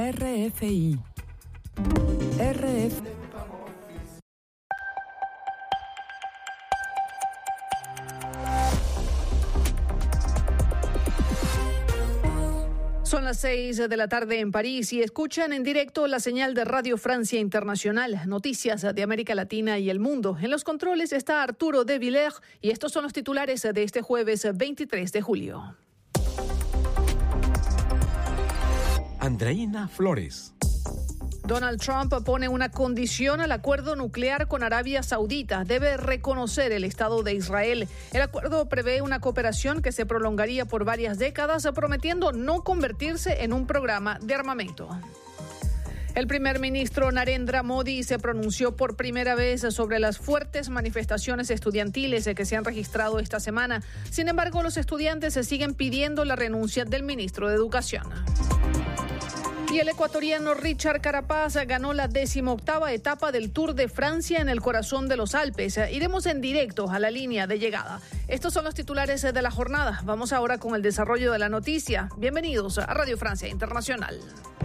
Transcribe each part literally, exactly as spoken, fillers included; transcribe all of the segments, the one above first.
R F I. R F. Son las seis de la tarde en París y escuchan en directo la señal de Radio Francia Internacional, noticias de América Latina y el mundo. En los controles está Arturo de Villers y estos son los titulares de este jueves veintitrés de julio. Andreina Flores. Donald Trump pone una condición al acuerdo nuclear con Arabia Saudita. Debe reconocer el Estado de Israel. El acuerdo prevé una cooperación que se prolongaría por varias décadas, prometiendo no convertirse en un programa de armamento. El primer ministro Narendra Modi se pronunció por primera vez sobre las fuertes manifestaciones estudiantiles que se han registrado esta semana. Sin embargo, los estudiantes se siguen pidiendo la renuncia del ministro de Educación. Y el ecuatoriano Richard Carapaz ganó la decimoctava etapa del Tour de Francia en el corazón de los Alpes. Iremos en directo a la línea de llegada. Estos son los titulares de la jornada. Vamos ahora con el desarrollo de la noticia. Bienvenidos a Radio Francia Internacional.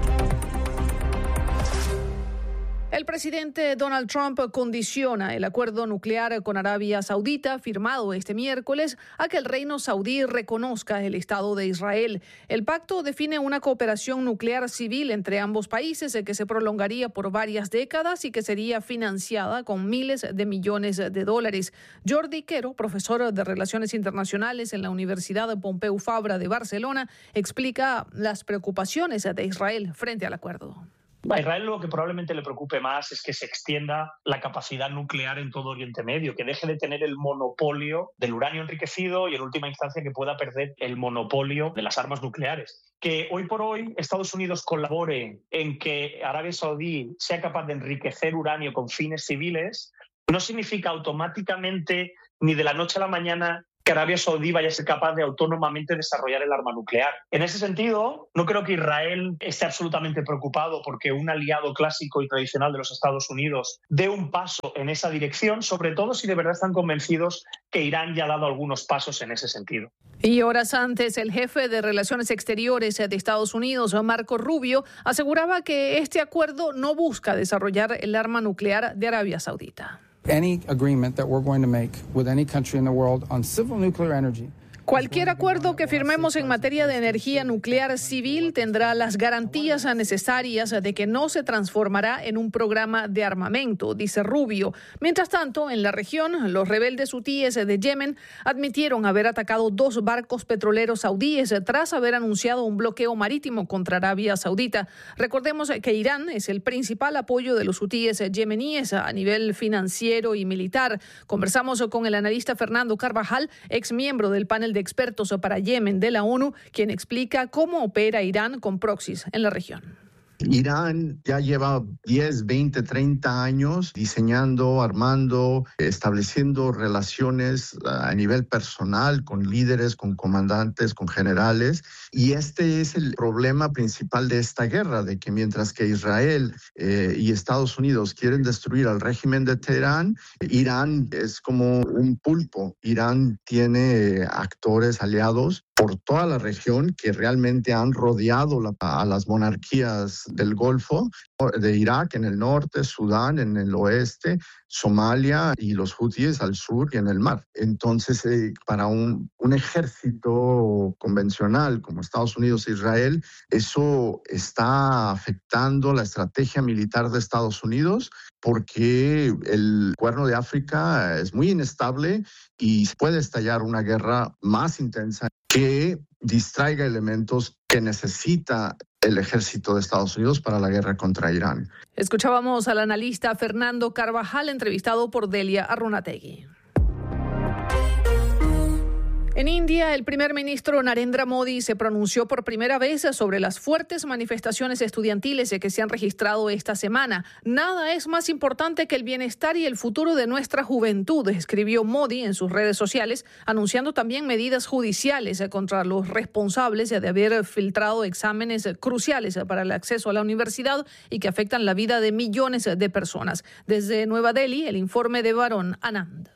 El presidente Donald Trump condiciona el acuerdo nuclear con Arabia Saudita, firmado este miércoles, a que el reino saudí reconozca el Estado de Israel. El pacto define una cooperación nuclear civil entre ambos países que se prolongaría por varias décadas y que sería financiada con miles de millones de dólares. Jordi Quero, profesor de Relaciones Internacionales en la Universidad Pompeu Fabra de Barcelona, explica las preocupaciones de Israel frente al acuerdo. A Israel lo que probablemente le preocupe más es que se extienda la capacidad nuclear en todo Oriente Medio, que deje de tener el monopolio del uranio enriquecido y en última instancia que pueda perder el monopolio de las armas nucleares. Que hoy por hoy Estados Unidos colabore en que Arabia Saudí sea capaz de enriquecer uranio con fines civiles no significa automáticamente ni de la noche a la mañana que Arabia Saudí vaya a ser capaz de autónomamente desarrollar el arma nuclear. En ese sentido, no creo que Israel esté absolutamente preocupado porque un aliado clásico y tradicional de los Estados Unidos dé un paso en esa dirección, sobre todo si de verdad están convencidos que Irán ya ha dado algunos pasos en ese sentido. Y horas antes, el jefe de Relaciones Exteriores de Estados Unidos, Marco Rubio, aseguraba que este acuerdo no busca desarrollar el arma nuclear de Arabia Saudita. Any agreement that we're going to make with any country in the world on civil nuclear energy. Cualquier acuerdo que firmemos en materia de energía nuclear civil tendrá las garantías necesarias de que no se transformará en un programa de armamento, dice Rubio. Mientras tanto, en la región, los rebeldes hutíes de Yemen admitieron haber atacado dos barcos petroleros saudíes tras haber anunciado un bloqueo marítimo contra Arabia Saudita. Recordemos que Irán es el principal apoyo de los hutíes yemeníes a nivel financiero y militar. Conversamos con el analista Fernando Carvajal, ex miembro del panel de de expertos para Yemen de la ONU, quien explica cómo opera Irán con proxies en la región. Irán ya lleva diez, veinte, treinta años diseñando, armando, estableciendo relaciones a nivel personal con líderes, con comandantes, con generales. Y este es el problema principal de esta guerra, de que mientras que Israel eh, y Estados Unidos quieren destruir al régimen de Teherán, Irán es como un pulpo. Irán tiene actores aliados por toda la región que realmente han rodeado la, a las monarquías del Golfo, de Irak en el norte, Sudán en el oeste, Somalia y los hutíes al sur y en el mar. Entonces, eh, para un, un ejército convencional como Estados Unidos e Israel, eso está afectando la estrategia militar de Estados Unidos porque el Cuerno de África es muy inestable y puede estallar una guerra más intensa que distraiga elementos que necesita el ejército de Estados Unidos para la guerra contra Irán. Escuchábamos al analista Fernando Carvajal, entrevistado por Delia Arrunategui. En India, el primer ministro Narendra Modi se pronunció por primera vez sobre las fuertes manifestaciones estudiantiles que se han registrado esta semana. Nada es más importante que el bienestar y el futuro de nuestra juventud, escribió Modi en sus redes sociales, anunciando también medidas judiciales contra los responsables de haber filtrado exámenes cruciales para el acceso a la universidad y que afectan la vida de millones de personas. Desde Nueva Delhi, el informe de Varun Anand.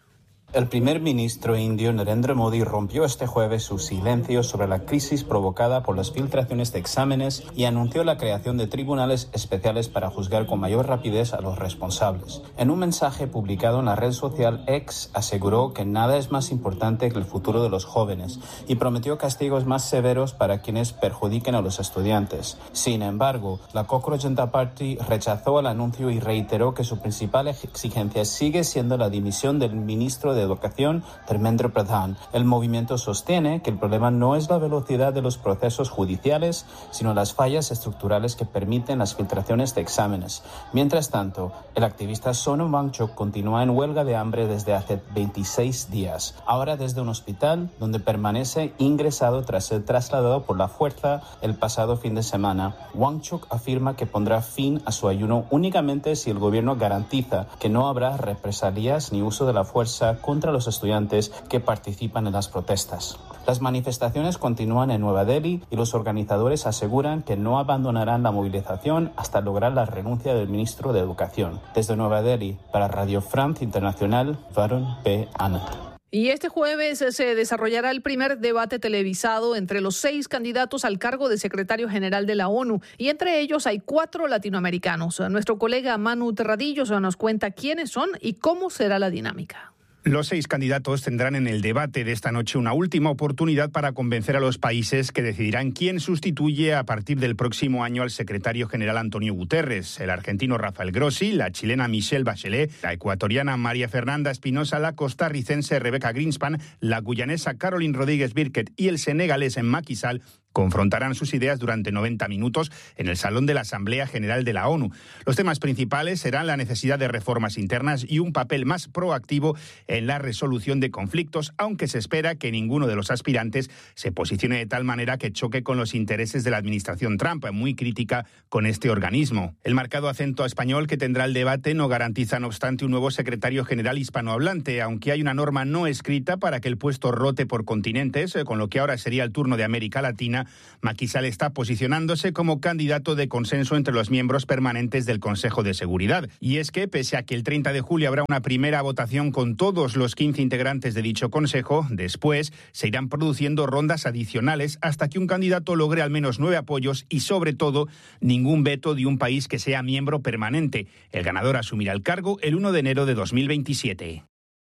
El primer ministro indio Narendra Modi rompió este jueves su silencio sobre la crisis provocada por las filtraciones de exámenes y anunció la creación de tribunales especiales para juzgar con mayor rapidez a los responsables. En un mensaje publicado en la red social X, aseguró que nada es más importante que el futuro de los jóvenes y prometió castigos más severos para quienes perjudiquen a los estudiantes. Sin embargo, la Cockroach Janata Party rechazó el anuncio y reiteró que su principal exigencia sigue siendo la dimisión del ministro de Educación, Dharmendra Pradhan. El movimiento sostiene que el problema no es la velocidad de los procesos judiciales, sino las fallas estructurales que permiten las filtraciones de exámenes. Mientras tanto, el activista Sonam Wangchuk continúa en huelga de hambre desde hace veintiséis días, ahora desde un hospital donde permanece ingresado tras ser trasladado por la fuerza el pasado fin de semana. Wangchuk afirma que pondrá fin a su ayuno únicamente si el gobierno garantiza que no habrá represalias ni uso de la fuerza contra los estudiantes que participan en las protestas. Las manifestaciones continúan en Nueva Delhi y los organizadores aseguran que no abandonarán la movilización hasta lograr la renuncia del ministro de Educación. Desde Nueva Delhi, para Radio France Internacional, Varun P. Anand. Y este jueves se desarrollará el primer debate televisado entre los seis candidatos al cargo de secretario general de la ONU, y entre ellos hay cuatro latinoamericanos. Nuestro colega Manu Terradillos nos cuenta quiénes son y cómo será la dinámica. Los seis candidatos tendrán en el debate de esta noche una última oportunidad para convencer a los países que decidirán quién sustituye a partir del próximo año al secretario general Antonio Guterres: el argentino Rafael Grossi, la chilena Michelle Bachelet, la ecuatoriana María Fernanda Espinosa, la costarricense Rebecca Greenspan, la guyanesa Caroline Rodríguez Birket y el senegalés Macky Sall confrontarán sus ideas durante noventa minutos en el Salón de la Asamblea General de la ONU. Los temas principales serán la necesidad de reformas internas y un papel más proactivo en la resolución de conflictos, aunque se espera que ninguno de los aspirantes se posicione de tal manera que choque con los intereses de la administración Trump, muy crítica con este organismo. El marcado acento español que tendrá el debate no garantiza, no obstante, un nuevo secretario general hispanohablante, aunque hay una norma no escrita para que el puesto rote por continentes, con lo que ahora sería el turno de América Latina. Macky Sall está posicionándose como candidato de consenso entre los miembros permanentes del Consejo de Seguridad. Y es que, pese a que el treinta de julio habrá una primera votación con todos los quince integrantes de dicho Consejo, después se irán produciendo rondas adicionales hasta que un candidato logre al menos nueve apoyos y, sobre todo, ningún veto de un país que sea miembro permanente. El ganador asumirá el cargo el uno de enero de dos mil veintisiete.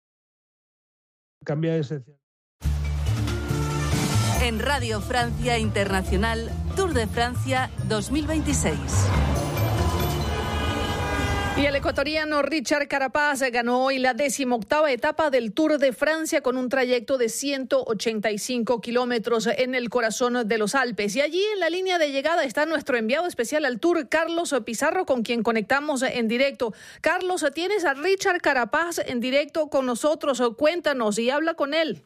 Cambia ese... En Radio Francia Internacional, Tour de Francia dos mil veintiséis. Y el ecuatoriano Richard Carapaz ganó hoy la decimoctava etapa del Tour de Francia con un trayecto de ciento ochenta y cinco kilómetros en el corazón de los Alpes. Y allí en la línea de llegada está nuestro enviado especial al Tour, Carlos Pizarro, con quien conectamos en directo. Carlos, tienes a Richard Carapaz en directo con nosotros. Cuéntanos y habla con él.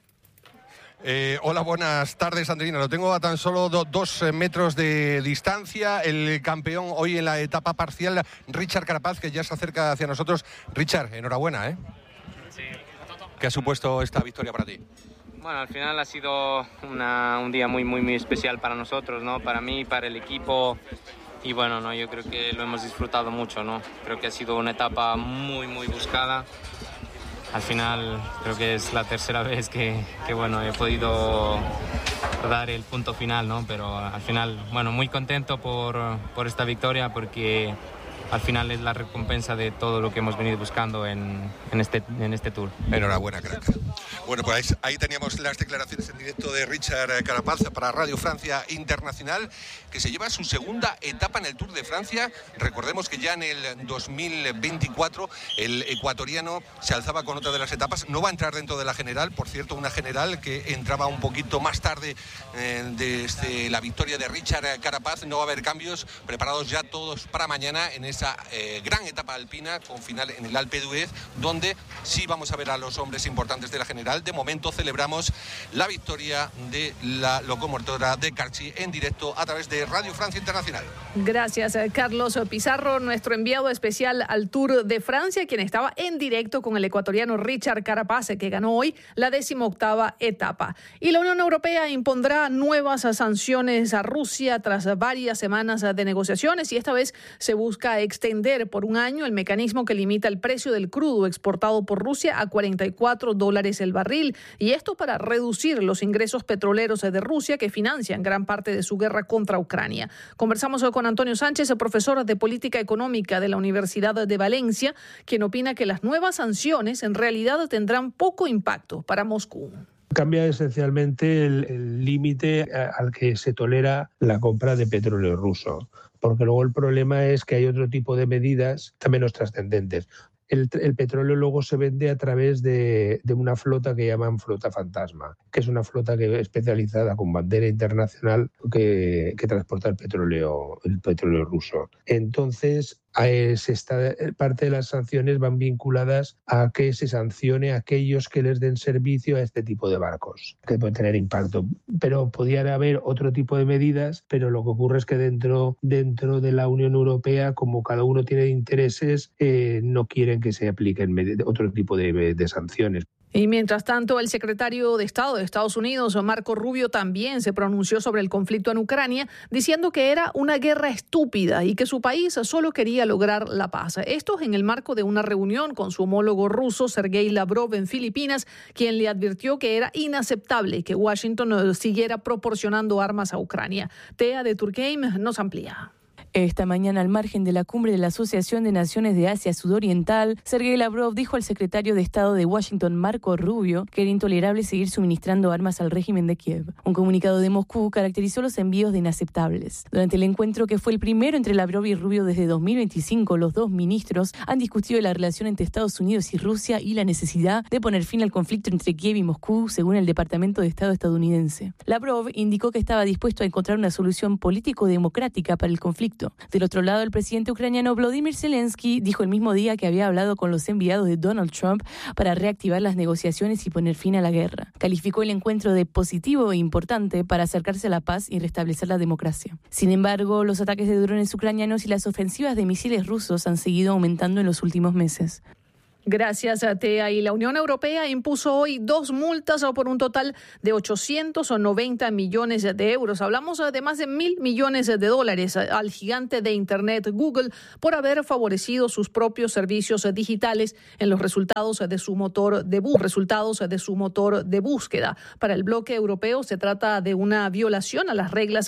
Eh, hola, buenas tardes, Andrina. Lo tengo a tan solo do, dos metros de distancia. El campeón hoy en la etapa parcial, Richard Carapaz, que ya se acerca hacia nosotros. Richard, enhorabuena, ¿eh? Sí. ¿Qué ha supuesto esta victoria para ti? Bueno, al final ha sido una, un día muy, muy, muy especial para nosotros, ¿no? Para mí, para el equipo. Y bueno, ¿no? Yo creo que lo hemos disfrutado mucho, ¿no? Creo que ha sido una etapa muy, muy buscada. Al final creo que es la tercera vez que, que bueno, he podido dar el punto final, ¿no? Pero al final, bueno, muy contento por, por esta victoria, porque al final es la recompensa de todo lo que hemos venido buscando en, en, este, en este Tour. Enhorabuena, crack. Bueno, pues ahí teníamos las declaraciones en directo de Richard Carapaz para Radio Francia Internacional, que se lleva su segunda etapa en el Tour de Francia. Recordemos que ya en el dos mil veinticuatro el ecuatoriano se alzaba con otra de las etapas. No va a entrar dentro de la general, por cierto, una general que entraba un poquito más tarde eh, desde la victoria de Richard Carapaz. No va a haber cambios, preparados ya todos para mañana en esa eh, gran etapa alpina con final en el Alpe d'Huez, donde sí vamos a ver a los hombres importantes de la general. De momento celebramos la victoria de la locomotora de Carchi en directo a través de Radio Francia Internacional. Gracias, Carlos Pizarro, nuestro enviado especial al Tour de Francia, quien estaba en directo con el ecuatoriano Richard Carapaz, que ganó hoy la decimoctava etapa. Y la Unión Europea impondrá nuevas sanciones a Rusia tras varias semanas de negociaciones, y esta vez se busca para extender por un año el mecanismo que limita el precio del crudo exportado por Rusia a cuarenta y cuatro dólares el barril, y esto para reducir los ingresos petroleros de Rusia que financian gran parte de su guerra contra Ucrania. Conversamos hoy con Antonio Sánchez, profesor de Política Económica de la Universidad de Valencia, quien opina que las nuevas sanciones en realidad tendrán poco impacto para Moscú. Cambia esencialmente el límite al que se tolera la compra de petróleo ruso, porque luego el problema es que hay otro tipo de medidas también menos trascendentes. El, el petróleo luego se vende a través de, de una flota que llaman flota fantasma, que es una flota que especializada con bandera internacional que, que transporta el petróleo, el petróleo ruso. Entonces, se está, parte de las sanciones van vinculadas a que se sancione a aquellos que les den servicio a este tipo de barcos, que pueden tener impacto. Pero podrían haber otro tipo de medidas, pero lo que ocurre es que dentro, dentro de la Unión Europea, como cada uno tiene intereses, eh, no quieren que se apliquen otro tipo de, de sanciones. Y mientras tanto, el secretario de Estado de Estados Unidos, Marco Rubio, también se pronunció sobre el conflicto en Ucrania, diciendo que era una guerra estúpida y que su país solo quería lograr la paz. Esto en el marco de una reunión con su homólogo ruso, Sergei Lavrov, en Filipinas, quien le advirtió que era inaceptable que Washington siguiera proporcionando armas a Ucrania. Tea de Turkheim nos amplía. Esta mañana, al margen de la cumbre de la Asociación de Naciones de Asia Sudoriental, Sergei Lavrov dijo al secretario de Estado de Washington, Marco Rubio, que era intolerable seguir suministrando armas al régimen de Kiev. Un comunicado de Moscú caracterizó los envíos de inaceptables. Durante el encuentro, que fue el primero entre Lavrov y Rubio desde dos mil veinticinco, los dos ministros han discutido la relación entre Estados Unidos y Rusia y la necesidad de poner fin al conflicto entre Kiev y Moscú, según el Departamento de Estado estadounidense. Lavrov indicó que estaba dispuesto a encontrar una solución político-democrática para el conflicto. Del otro lado, el presidente ucraniano Volodymyr Zelensky dijo el mismo día que había hablado con los enviados de Donald Trump para reactivar las negociaciones y poner fin a la guerra. Calificó el encuentro de positivo e importante para acercarse a la paz y restablecer la democracia. Sin embargo, los ataques de drones ucranianos y las ofensivas de misiles rusos han seguido aumentando en los últimos meses. Gracias a Tea. Y la Unión Europea impuso hoy dos multas por un total de ochocientos noventa millones de euros. Hablamos de más de mil millones de dólares al gigante de Internet Google por haber favorecido sus propios servicios digitales en los resultados de su motor de bú- resultados de su motor de búsqueda. Para el bloque europeo se trata de una violación a las reglas